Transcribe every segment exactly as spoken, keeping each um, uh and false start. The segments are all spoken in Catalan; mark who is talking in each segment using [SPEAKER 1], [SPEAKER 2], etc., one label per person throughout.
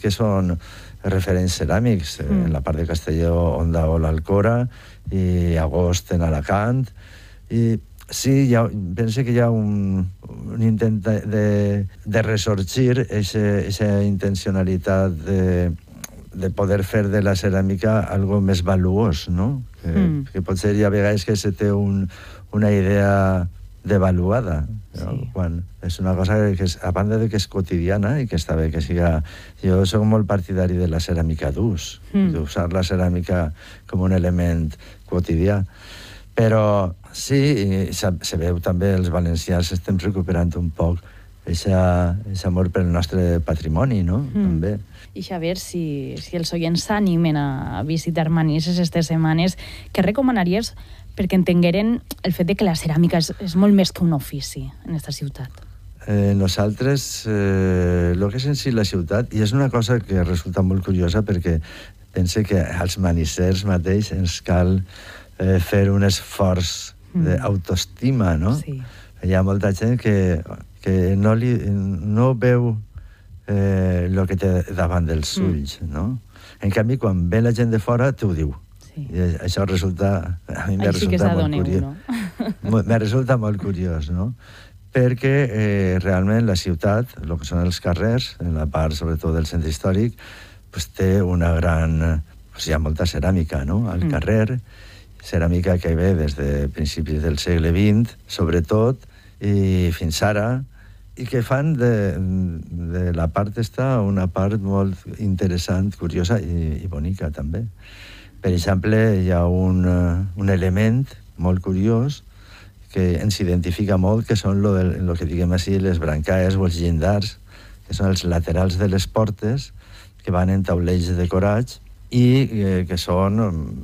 [SPEAKER 1] que són referents ceràmics, mm. en la part de Castelló, Ondao, l'Alcora, i Agost en Alacant, i sí, ha, penso que hi ha un, un intent de, de ressorgir aquesta intencionalitat de, de poder fer de la ceràmica algo més valuós, no? Que, mm. que potser hi ha vegades que se té un, una idea devaluada, no? Sí. Quan és una cosa que, és, a banda de que és quotidiana i que està bé que siga... Jo soc molt partidari de la ceràmica d'ús, mm. d'usar la ceràmica com un element quotidià. Però sí, se veu també, els valencians estem recuperant un poc aquest amor pel nostre patrimoni, no? Mm. També.
[SPEAKER 2] I Xavier, si, si els oients s'animen a visitar Manises aquestes setmanes, què recomanaries perquè entengueren el fet de que la ceràmica és, és molt més que un ofici en aquesta ciutat?
[SPEAKER 1] Eh, nosaltres, eh, el que és en si la ciutat, i és una cosa que resulta molt curiosa perquè pense que als manissers mateix ens cal eh, fer un esforç d'autoestima, no?
[SPEAKER 2] Sí.
[SPEAKER 1] Hi ha molta gent que, que no, li, no veu eh, el que té davant dels ulls, mm. no? En canvi, quan ve la gent de fora, t'ho diu. Sí. I això resulta... A mi me resulta molt curiós. No? Me resulta molt curiós, no? Perquè eh, realment la ciutat, el que són els carrers, en la part sobretot del centre històric, pues, té una gran... Pues, hi ha molta ceràmica, no? Al mm. carrer, ceràmica que ve des de principis del segle vint, sobretot, i fins ara, i que fan de, de la part esta una part molt interessant, curiosa i, i bonica, també. Per exemple, hi ha un, un element molt curiós que ens identifica molt, que són lo, de, lo que diguem així, les brancaes o els llindars, que són els laterals de les portes, que van en taulells decorats i eh, que són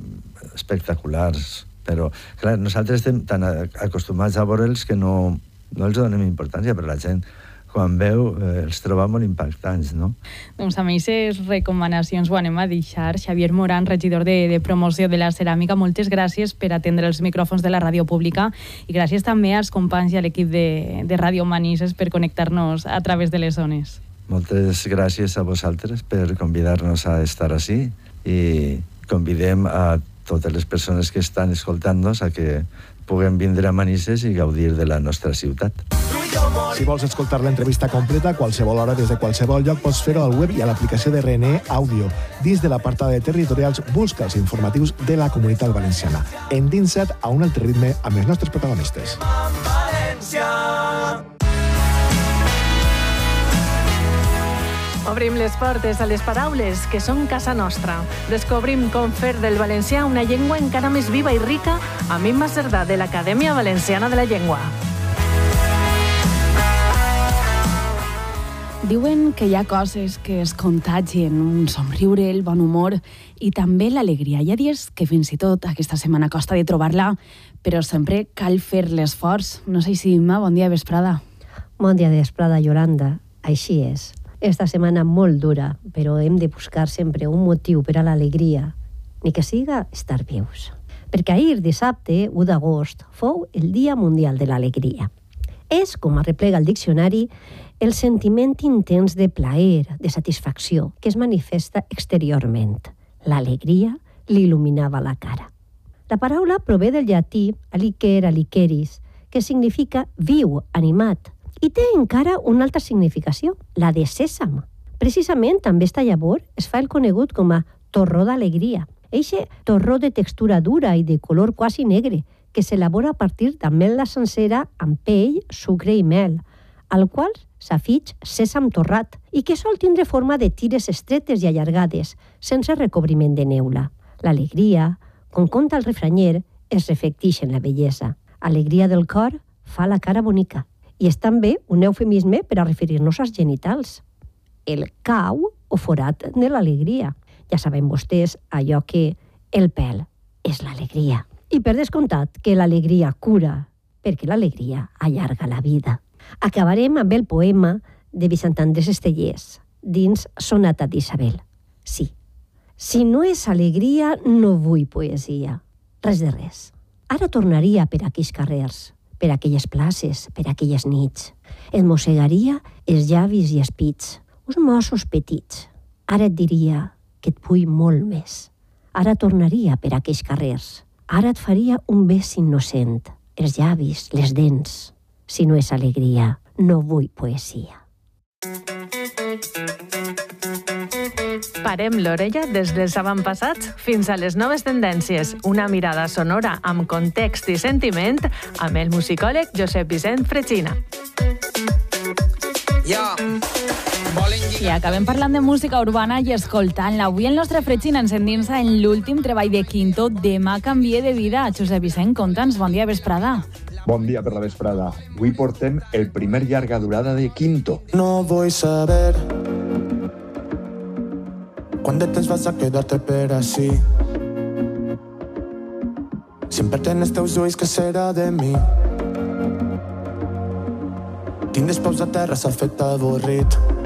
[SPEAKER 1] espectaculars. Però, clar, nosaltres estem tan acostumats a veure'ls que no, no els donem importància, però la gent, quan veu, eh, els troba molt impactants, no?
[SPEAKER 2] Doncs amb aquestes recomanacions ho anem a deixar. Xavier Moran, regidor de, de promoció de la ceràmica, moltes gràcies per atendre els micròfons de la ràdio pública i gràcies també als companys i a l'equip de, de Ràdio Manises per connectar-nos a través de les zones.
[SPEAKER 1] Moltes gràcies a vosaltres per convidar-nos a estar així i convidem a totes les persones que estan escoltant-nos a que puguem vindre a Manises i gaudir de la nostra ciutat.
[SPEAKER 3] Si vols escoltar l'entrevista completa a qualsevol hora des de qualsevol lloc, pots fer-ho al web i a l'aplicació de R N E Àudio. Dins de l'apartada de territorials, busca els informatius de la Comunitat Valenciana. Endinsa't a un altre ritme amb els nostres protagonistes.
[SPEAKER 4] Obrim les portes a les paraules que són casa nostra. Descobrim com fer del valencià una llengua encara més viva i rica amb Imma Cerdà de l'Acadèmia Valenciana de la Llengua.
[SPEAKER 2] Diuen que hi ha coses que es contagien, un somriure, el bon humor i també l'alegria. Hi ha dies que fins i tot aquesta setmana costa de trobar-la, però sempre cal fer l'esforç. No sé si, Imma, bon dia de vesprada.
[SPEAKER 5] Bon dia de vesprada, Yolanda. Així és. Esta setmana molt dura, però hem de buscar sempre un motiu per a l'alegria, ni que siga estar vius. Perquè ahir, dissabte, u d'agost, fou el Dia Mundial de l'Alegria. És, com arreplega el diccionari, el sentiment intens de plaer, de satisfacció, que es manifesta exteriorment. L'alegria li il·luminava la cara. La paraula prové del llatí aliquer, aliqueris, que significa viu, animat, i té encara una altra significació, la de sèsam. Precisament, amb esta llavor es fa el conegut com a torró d'alegria. Eixe torró de textura dura i de color quasi negre, que s'elabora a partir d'ametla sencera amb pell, sucre i mel, al qual s'afig sèsam torrat i que sol tindre forma de tires estretes i allargades, sense recobriment de neula. L'alegria, com conta el refranyer, es reflecteix en la bellesa. Alegria del cor fa la cara bonica. I és també un eufemisme per a referir-nos als genitals. El cau o forat de l'alegria. Ja saben vostès allò que el pèl és l'alegria. I per descomptat que l'alegria cura, perquè l'alegria allarga la vida. Acabarem amb el poema de Vicent Andrés Estellés, dins Sonata d'Isabel. Sí, si no és alegria, no vull poesia. Res de res. Ara tornaria per aquells carrers, per aquelles places, per aquelles nits. Et mossegaria els llavis i els pits, uns mossos petits. Ara et diria que et vull molt més. Ara tornaria per aquells carrers. Ara et faria un bes innocent, els llavis, les dents. Si no és alegria, no vull poesia.
[SPEAKER 4] Parem l'orella des dels avantpassats fins a les noves tendències. Una mirada sonora amb context i sentiment amb el musicòleg Josep Vicent Fregina.
[SPEAKER 2] I acabem parlant de música urbana i escoltant-la. Avui el nostre Fregina ens endinsa en l'últim treball de Quinto, Demà canvié de vida. Josep Vicent, conta'ns, bon dia, vesprada.
[SPEAKER 6] Bon dia per la vesprada. Avui portem el primer llarga durada de Quinto.
[SPEAKER 7] No vull saber quant de temps vas a quedar-te per així. Si em perden els teus ulls, què serà de mi? Tinc dels peus a terra, s'ha fet avorrit.